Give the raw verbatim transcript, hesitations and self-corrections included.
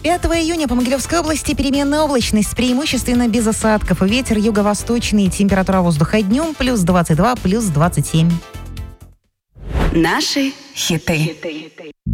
пятого июня по Могилевской области переменная облачность, преимущественно без осадков. Ветер юго-восточный, температура воздуха днем плюс двадцать два, плюс двадцать семь. Наши хиты.